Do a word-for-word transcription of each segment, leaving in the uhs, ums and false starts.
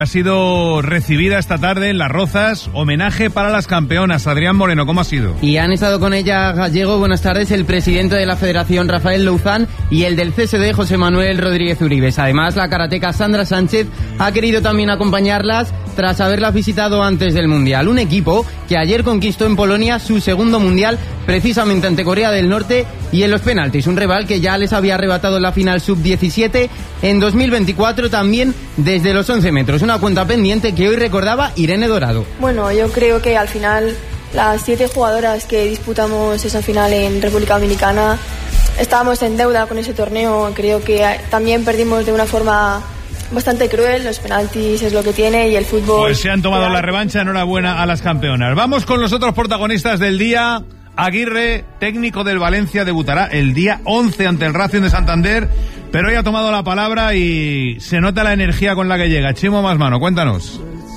Ha sido recibida esta tarde en Las Rozas, homenaje para las campeonas. Adrián Moreno, ¿cómo ha sido? Y han estado con ella, Gallego, buenas tardes, el presidente de la Federación, Rafael Louzán, y el del C S D, José Manuel Rodríguez Uribes. Además, la karateca Sandra Sánchez ha querido también acompañarlas tras haberlas visitado antes del Mundial. Un equipo que ayer conquistó en Polonia su segundo Mundial, precisamente ante Corea del Norte, y en los penaltis. Un rival que ya les había arrebatado la final sub diecisiete en dos mil veinticuatro, también desde los once metros. Una cuenta pendiente que hoy recordaba Irene Dorado. Bueno, yo creo que al final las siete jugadoras que disputamos esa final en República Dominicana estábamos en deuda con ese torneo. Creo que también perdimos de una forma bastante cruel. Los penaltis es lo que tiene y el fútbol... Pues se han tomado la revancha, enhorabuena a las campeonas. Vamos con los otros protagonistas del día. Aguirre, técnico del Valencia, debutará el día once ante el Racing de Santander, pero hoy ha tomado la palabra y se nota la energía con la que llega. Chimo Masmano, cuéntanos.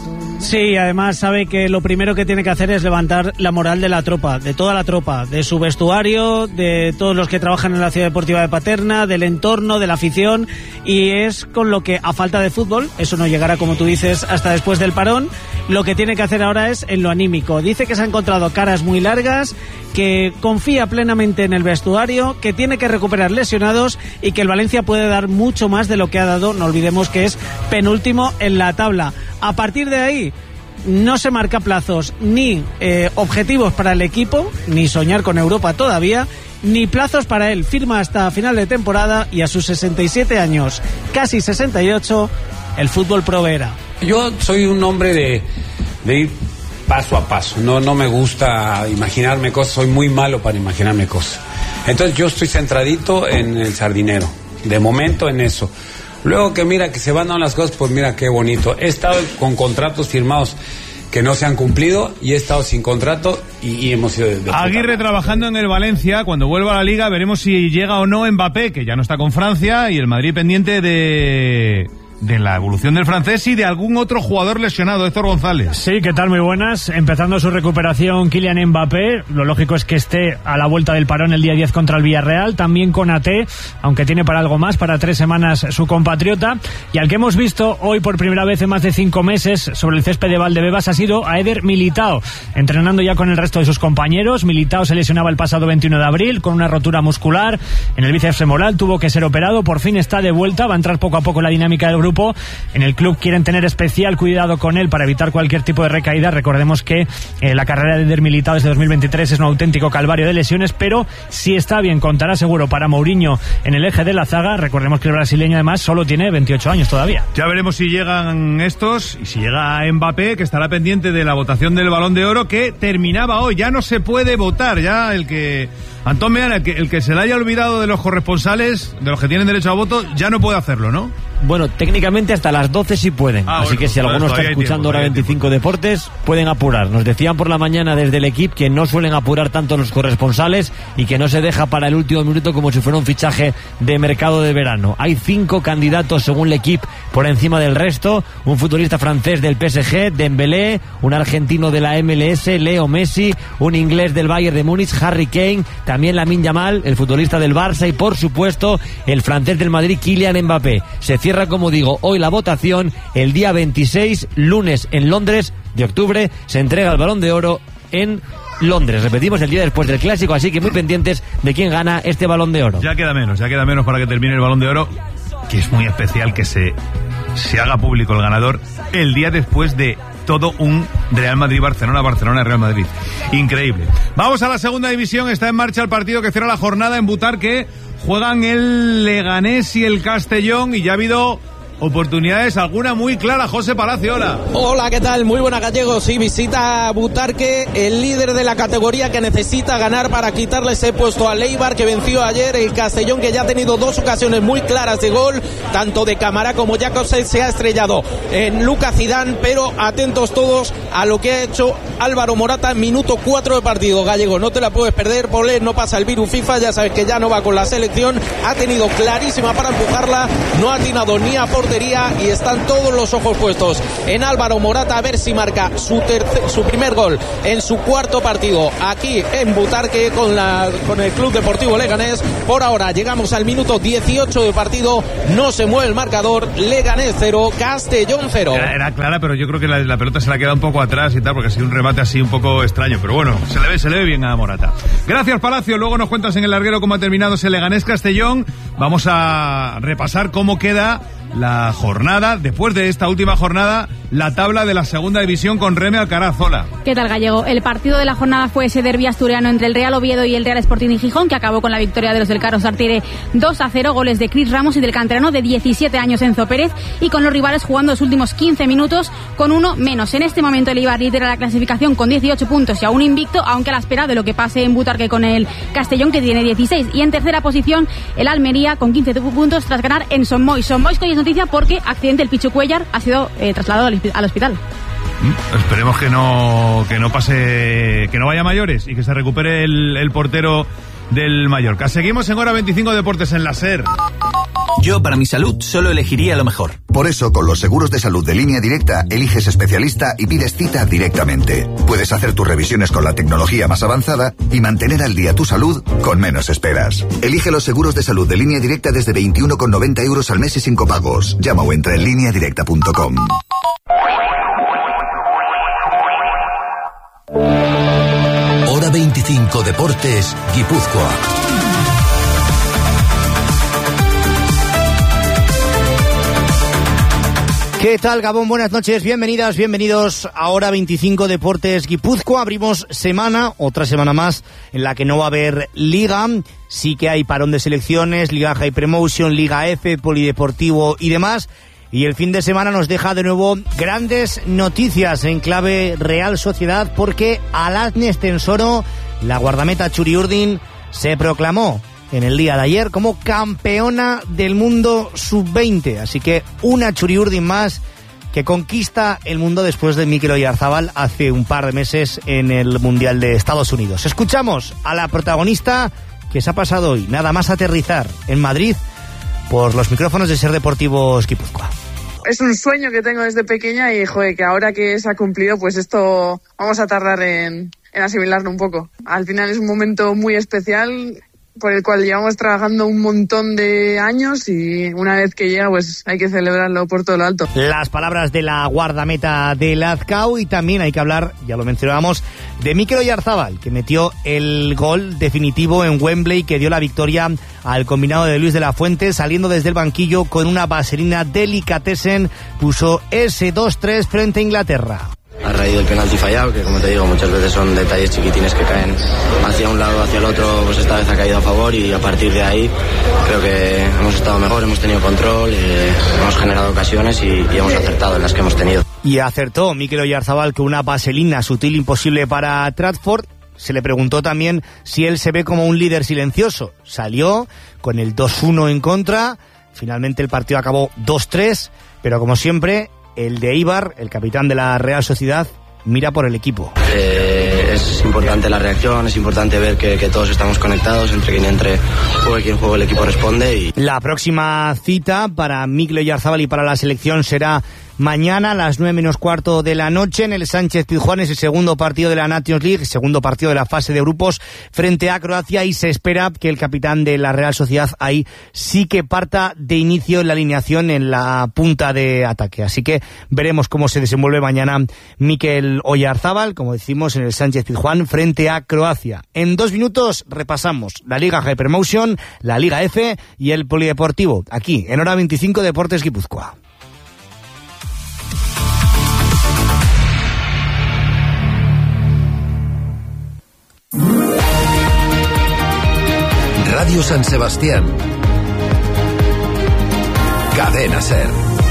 Sí, además sabe que lo primero que tiene que hacer es levantar la moral de la tropa, de toda la tropa, de su vestuario, de todos los que trabajan en la Ciudad Deportiva de Paterna, del entorno, de la afición, y es con lo que, a falta de fútbol, eso no llegará, como tú dices, hasta después del parón, lo que tiene que hacer ahora es en lo anímico. Dice que se ha encontrado caras muy largas, que confía plenamente en el vestuario, que tiene que recuperar lesionados y que el Valencia puede dar mucho más de lo que ha dado. No olvidemos que es penúltimo en la tabla. A partir de ahí no se marca plazos ni eh, objetivos para el equipo, ni soñar con Europa todavía, ni plazos para él. Firma hasta final de temporada y a sus sesenta y siete años, casi sesenta y ocho, el fútbol proveerá. Yo soy un hombre de, de ir paso a paso. No, no me gusta imaginarme cosas, soy muy malo para imaginarme cosas. Entonces yo estoy centradito en el Sardinero, de momento en eso. Luego que mira que se van dando las cosas, pues mira qué bonito. He estado con contratos firmados que no se han cumplido y he estado sin contrato y, y hemos sido... De, de Aguirre trabajando en el Valencia. Cuando vuelva a la Liga veremos si llega o no Mbappé, que ya no está con Francia, y el Madrid pendiente de... de la evolución del francés y de algún otro jugador lesionado. Héctor González. Sí, ¿qué tal? Muy buenas. Empezando su recuperación Kylian Mbappé. Lo lógico es que esté a la vuelta del parón el día diez contra el Villarreal. También con A T, aunque tiene para algo más, para tres semanas su compatriota. Y al que hemos visto hoy por primera vez en más de cinco meses sobre el césped de Valdebebas ha sido a Eder Militao, entrenando ya con el resto de sus compañeros. Militao se lesionaba el pasado veintiuno de abril con una rotura muscular en el bíceps femoral. Tuvo que ser operado. Por fin está de vuelta. Va a entrar poco a poco en la dinámica del grupo. En el club quieren tener especial cuidado con él para evitar cualquier tipo de recaída. Recordemos que eh, la carrera de Eder Militao desde dos mil veintitrés es un auténtico calvario de lesiones, pero si está bien, contará seguro para Mourinho en el eje de la zaga. Recordemos que el brasileño además solo tiene veintiocho años todavía. Ya veremos si llegan estos y si llega Mbappé, que estará pendiente de la votación del Balón de Oro, que terminaba hoy. Ya no se puede votar, ya el que... Antón Meana, el que, el que se le haya olvidado de los corresponsales, de los que tienen derecho a voto, ya no puede hacerlo, ¿no? Bueno, técnicamente hasta las doce sí pueden. Ah, Así bueno, que si alguno está escuchando ahora veinticinco Deportes, pueden apurar. Nos decían por la mañana desde el equipo que no suelen apurar tanto los corresponsales y que no se deja para el último minuto como si fuera un fichaje de mercado de verano. Hay cinco candidatos según el equipo por encima del resto. Un futbolista francés del P S G, Dembélé, un argentino de la M L S, Leo Messi, un inglés del Bayern de Múnich, Harry Kane, también Lamine Yamal, el futbolista del Barça y por supuesto el francés del Madrid, Kylian Mbappé. Se cierra, como digo, hoy la votación. El día veintiséis, lunes, en Londres de octubre, se entrega el Balón de Oro en Londres. Repetimos, el día después del Clásico, así que muy pendientes de quién gana este Balón de Oro. Ya queda menos, ya queda menos para que termine el Balón de Oro, que es muy especial que se, se haga público el ganador el día después de todo un Real Madrid-Barcelona, Barcelona-Real Madrid. Increíble. Vamos a la segunda división. Está en marcha el partido que cierra la jornada en Butarque. Juegan el Leganés y el Castellón y ya ha habido oportunidades, alguna muy clara. José Palacio, hola. Hola, ¿qué tal? Muy buena, Gallego. Sí, visita Butarque, el líder de la categoría que necesita ganar para quitarle ese puesto al Eibar, que venció ayer. El Castellón, que ya ha tenido dos ocasiones muy claras de gol, tanto de Camará como Jacobsen, se ha estrellado en Lucas Zidane, pero atentos todos a lo que ha hecho Álvaro Morata en minuto cuatro de partido. Gallego, no te la puedes perder, por él no pasa el virus FIFA, ya sabes que ya no va con la selección, ha tenido clarísima para empujarla, no ha atinado ni a por portería y están todos los ojos puestos en Álvaro Morata a ver si marca su, tercer, su primer gol en su cuarto partido aquí en Butarque con, la, con el Club Deportivo Leganés. Por ahora llegamos al minuto dieciocho de partido, no se mueve el marcador, Leganés cero, Castellón cero. Era, era clara, pero yo creo que la, la pelota se la queda un poco atrás y tal, porque ha sido un remate así un poco extraño, pero bueno, se le ve, se le ve bien a Morata. Gracias, Palacio, luego nos cuentas en el larguero cómo ha terminado ese Leganés Castellón. Vamos a repasar cómo queda la jornada, después de esta última jornada, la tabla de la segunda división con Reme Alcaraz-Ola. ¿Qué tal, Gallego? El partido de la jornada fue ese derbi asturiano entre el Real Oviedo y el Real Sporting de Gijón, que acabó con la victoria de los del Carlos Artire dos a cero, goles de Cris Ramos y del canterano de diecisiete años Enzo Pérez, y con los rivales jugando los últimos quince minutos con uno menos. En este momento el Eibar lidera la clasificación con dieciocho puntos y aún invicto, aunque a la espera de lo que pase en Butarque con el Castellón, que tiene dieciséis, y en tercera posición el Almería con quince puntos tras ganar en Son Moix. Son Moix, que hoy es noticia porque accidente, el Pichu Cuellar ha sido eh, trasladado al, al hospital. Mm, esperemos que no que no pase, que no vaya a mayores y que se recupere el, el portero del Mallorca. Seguimos en Hora veinticinco Deportes en la SER. Yo, para mi salud, solo elegiría lo mejor. Por eso, con los seguros de salud de Línea Directa, eliges especialista y pides cita directamente. Puedes hacer tus revisiones con la tecnología más avanzada y mantener al día tu salud con menos esperas. Elige los seguros de salud de Línea Directa desde veintiuno con noventa euros al mes y sin copagos. Llama o entra en línea directa punto com. Hora veinticinco Deportes, Guipúzcoa. ¿Qué tal, Gabón? Buenas noches, bienvenidas, bienvenidos a Hora veinticinco Deportes Guipúzcoa. Abrimos semana, otra semana más, en la que no va a haber Liga. Sí que hay parón de selecciones, Liga High Promotion, Liga F, Polideportivo y demás. Y el fin de semana nos deja de nuevo grandes noticias en clave Real Sociedad, porque Alasne Estensoro, la guardameta Txuri Urdin, se proclamó en el día de ayer como campeona del mundo sub veinte. Así que una Txuri Urdin más que conquista el mundo después de Mikel Oyarzabal hace un par de meses en el Mundial de Estados Unidos. Escuchamos a la protagonista que se ha pasado hoy, nada más aterrizar en Madrid, por los micrófonos de Ser Deportivos Guipúzcoa. Es un sueño que tengo desde pequeña y, joder, que ahora que se ha cumplido, pues esto vamos a tardar en, en asimilarlo un poco. Al final es un momento muy especial por el cual llevamos trabajando un montón de años y una vez que llega, pues hay que celebrarlo por todo lo alto. Las palabras de la guardameta de Lazcao, y también hay que hablar, ya lo mencionábamos, de Mikel Oyarzabal, que metió el gol definitivo en Wembley, que dio la victoria al combinado de Luis de la Fuente, saliendo desde el banquillo con una vaselina delicatessen, puso ese dos tres frente a Inglaterra. A raíz del penalti fallado, que como te digo, muchas veces son detalles chiquitines que caen hacia un lado o hacia el otro, pues esta vez ha caído a favor y a partir de ahí creo que hemos estado mejor, hemos tenido control, eh, hemos generado ocasiones y, y hemos acertado en las que hemos tenido. Y acertó Mikel Oyarzabal con una vaselina sutil imposible para Trafford. Se le preguntó también si él se ve como un líder silencioso. Salió con el dos uno en contra, finalmente el partido acabó dos tres, pero como siempre, el de Eibar, el capitán de la Real Sociedad, mira por el equipo. Eh, es importante la reacción, es importante ver que, que todos estamos conectados, entre quien entre juegue quien juegue, el equipo responde. Y... La próxima cita para Mikel Oyarzabal y para la selección será mañana a las nueve menos cuarto de la noche en el Sánchez Pizjuán, es el segundo partido de la Nations League, segundo partido de la fase de grupos frente a Croacia, y se espera que el capitán de la Real Sociedad ahí sí que parta de inicio en la alineación en la punta de ataque. Así que veremos cómo se desenvuelve mañana Mikel Oyarzabal, como decimos, en el Sánchez Pizjuán frente a Croacia. En dos minutos repasamos la Liga Hypermotion, la Liga F y el Polideportivo, aquí en Hora veinticinco Deportes Guipúzcoa. Radio San Sebastián. Cadena SER.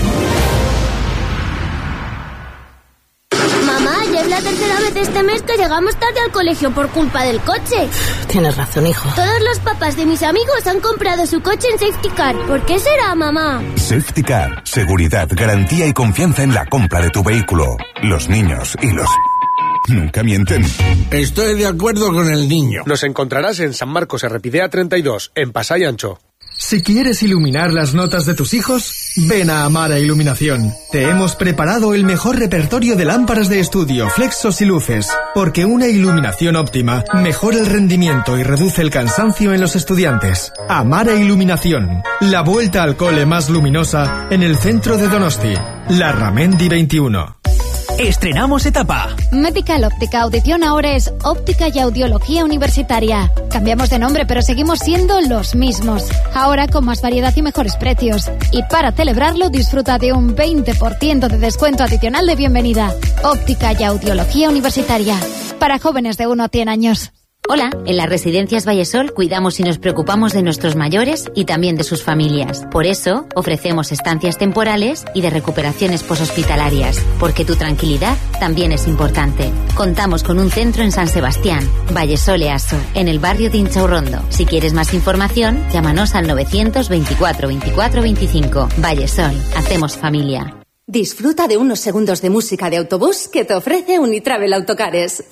Mamá, ya es la tercera vez este mes que llegamos tarde al colegio por culpa del coche. Tienes razón, hijo. Todos los papás de mis amigos han comprado su coche en Safety Car. ¿Por qué será, mamá? Safety Car. Seguridad, garantía y confianza en la compra de tu vehículo. Los niños y los... nunca mienten. Estoy de acuerdo con el niño. Nos encontrarás en San Marcos Errepidea treinta y dos, en Pasay Ancho. Si quieres iluminar las notas de tus hijos, ven a Amara Iluminación. Te hemos preparado el mejor repertorio de lámparas de estudio, flexos y luces, porque una iluminación óptima mejora el rendimiento y reduce el cansancio en los estudiantes. Amara Iluminación, la vuelta al cole más luminosa en el centro de Donosti. Larramendi veintiuno. Estrenamos etapa. Medical Óptica Audición ahora es Óptica y Audiología Universitaria. Cambiamos de nombre, pero seguimos siendo los mismos. Ahora con más variedad y mejores precios. Y para celebrarlo, disfruta de un veinte por ciento de descuento adicional de bienvenida. Óptica y Audiología Universitaria. Para jóvenes de uno a cien años. Hola, en las Residencias Vallesol cuidamos y nos preocupamos de nuestros mayores y también de sus familias. Por eso, ofrecemos estancias temporales y de recuperaciones poshospitalarias, porque tu tranquilidad también es importante. Contamos con un centro en San Sebastián, Vallesol Easo, en el barrio de Inchaurrondo. Si quieres más información, llámanos al novecientos veinticuatro veinticuatro veinticinco. Vallesol, hacemos familia. Disfruta de unos segundos de música de autobús que te ofrece Unitravel Autocares.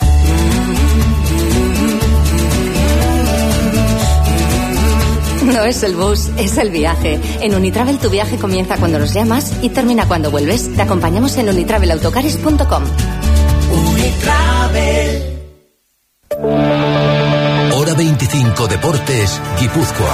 No es el bus, es el viaje. En Unitravel tu viaje comienza cuando los llamas y termina cuando vuelves. Te acompañamos en unitravel autocares punto com. Unitravel. Hora veinticinco Deportes, Guipúzcoa.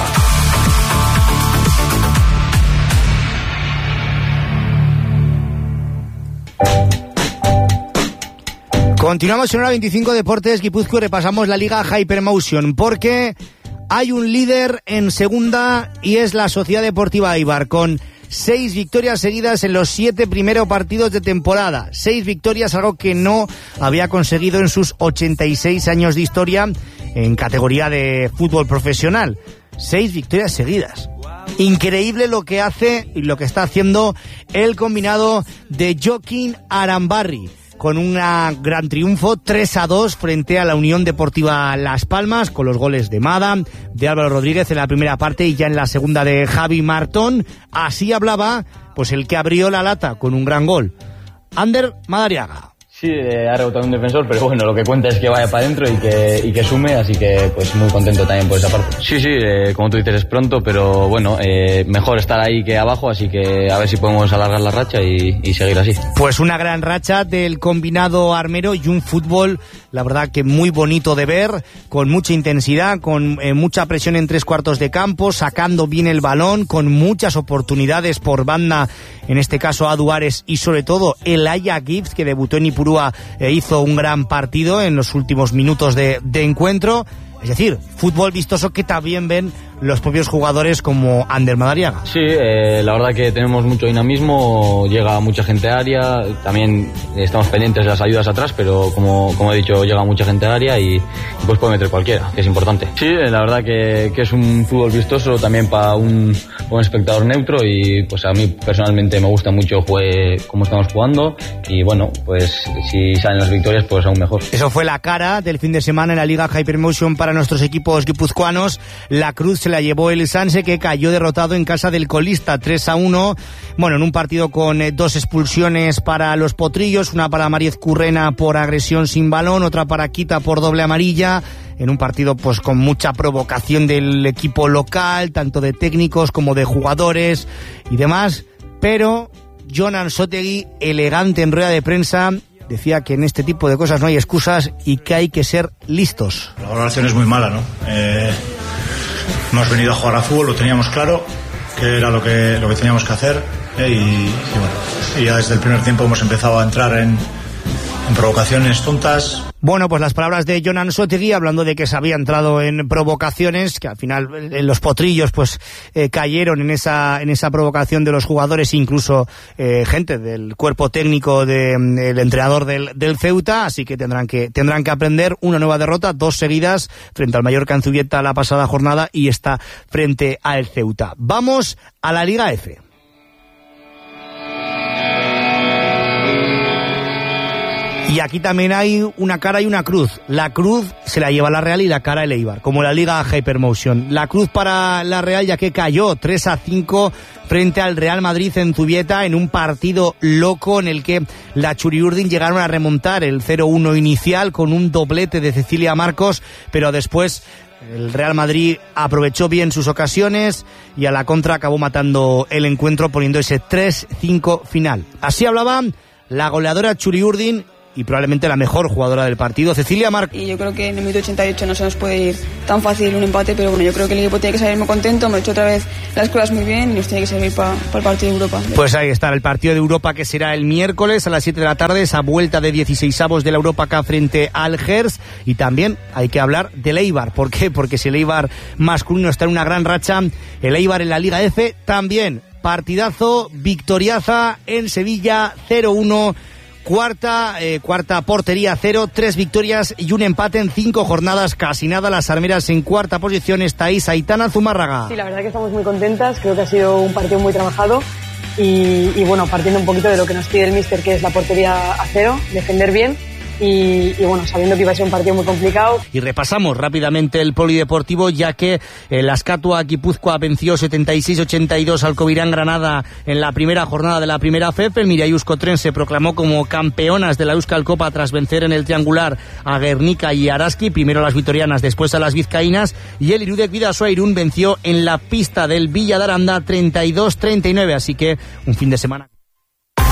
Continuamos en Hora veinticinco Deportes, Guipúzcoa, y repasamos la Liga Hypermotion, porque hay un líder en segunda y es la Sociedad Deportiva Eibar, con seis victorias seguidas en los siete primeros partidos de temporada. Seis victorias, algo que no había conseguido en sus ochenta y seis años de historia en categoría de fútbol profesional. Seis victorias seguidas. Increíble lo que hace y lo que está haciendo el combinado de Joaquín Arambarri, con un gran triunfo, tres a dos frente a la Unión Deportiva Las Palmas, con los goles de Mada, de Álvaro Rodríguez en la primera parte y ya en la segunda de Javi Martón. Así hablaba pues el que abrió la lata con un gran gol, Ander Madariaga. Sí, eh, ha rebotado un defensor, pero bueno, lo que cuenta es que vaya para adentro y que, y que sume, así que pues muy contento también por esa parte. Sí, sí, eh, como tú dices es pronto, pero bueno, eh, mejor estar ahí que abajo, así que a ver si podemos alargar la racha y, y seguir así. Pues una gran racha del combinado armero y un fútbol, la verdad que muy bonito de ver, con mucha intensidad, con eh, mucha presión en tres cuartos de campo, sacando bien el balón, con muchas oportunidades por banda, en este caso a Duares y sobre todo Elaya Gibbs, que debutó en Ipurúa. Eh, hizo un gran partido en los últimos minutos de, de encuentro. Es decir, fútbol vistoso que también ven los propios jugadores como Ander Madariaga. Sí, eh, la verdad que tenemos mucho dinamismo, llega mucha gente a área, también estamos pendientes de las ayudas atrás, pero como, como he dicho, llega mucha gente a área y, y pues puede meter cualquiera, que es importante. Sí, la verdad que, que es un fútbol vistoso también para un, un espectador neutro y pues a mí personalmente me gusta mucho juegue, cómo estamos jugando y bueno, pues si salen las victorias pues aún mejor. Eso fue la cara del fin de semana en la Liga Hypermotion para nuestros equipos guipuzcoanos. La cruz se la llevó el Sanse, que cayó derrotado en casa del colista tres a uno, bueno, en un partido con eh, dos expulsiones para los potrillos, una para Mariez Currena por agresión sin balón, otra para Quita por doble amarilla, en un partido pues con mucha provocación del equipo local, tanto de técnicos como de jugadores y demás, pero Jonan Sotegui, elegante en rueda de prensa, decía que en este tipo de cosas no hay excusas y que hay que ser listos. La valoración es muy mala, ¿no? Eh... Hemos venido a jugar a fútbol, lo teníamos claro, que era lo que, lo que teníamos que hacer, eh, y, y bueno, y ya desde el primer tiempo hemos empezado a entrar en, en provocaciones tontas. Bueno, pues las palabras de Jonan Sotegui, hablando de que se había entrado en provocaciones, que al final en los potrillos pues eh, cayeron en esa en esa provocación de los jugadores, incluso eh, gente del cuerpo técnico del de, entrenador del, del Ceuta, así que tendrán que tendrán que aprender una nueva derrota, dos seguidas frente al Mallorca en Zubieta la pasada jornada y esta frente al Ceuta. Vamos a la Liga F. Y aquí también hay una cara y una cruz. La cruz se la lleva la Real y la cara el Eibar, como la Liga Hypermotion. La cruz para la Real, ya que cayó tres a cinco frente al Real Madrid en Zubieta, en un partido loco en el que la Churiurdin llegaron a remontar el cero uno inicial con un doblete de Cecilia Marcos, pero después El Real Madrid aprovechó bien sus ocasiones y a la contra acabó matando el encuentro poniendo ese tres cinco final. Así hablaba la goleadora Txuri Urdin y probablemente la mejor jugadora del partido, Cecilia Marc. Y yo creo que en el minuto ochenta y ocho no se nos puede ir tan fácil un empate, pero bueno, yo creo que el equipo tiene que salir muy contento, hemos hecho otra vez las cosas muy bien y nos tiene que servir para pa el partido de Europa. Pues ahí está, el partido de Europa que será el miércoles a las siete de la tarde, esa vuelta de dieciseisavos de la Europa Cup frente al Gers. Y también hay que hablar del Eibar. ¿Por qué? Porque si el Eibar masculino está en una gran racha, el Eibar en la Liga F también. Partidazo, victoriaza en Sevilla, cero uno. Cuarta, eh, cuarta portería cero, tres victorias y un empate en cinco jornadas, casi nada. Las armeras en cuarta posición, está ahí Aitana Zumárraga. Sí, la verdad que estamos muy contentas, creo que ha sido un partido muy trabajado y, y bueno, partiendo un poquito de lo que nos pide el míster, que es la portería a cero, defender bien. Y, y bueno, sabiendo que iba a ser un partido muy complicado. Y repasamos rápidamente el polideportivo, ya que el Azkatua Guipúzcoa venció setenta y seis ochenta y dos al Covirán Granada en la primera jornada de la primera F E P. El Miraíus Cotren se proclamó como campeonas de la Euskal Copa tras vencer en el triangular a Guernica y Araski, primero a las vitorianas, después a las vizcaínas, y el Irudek Bidasoa Irún venció en la pista del Villa de Aranda treinta y dos treinta y nueve, así que un fin de semana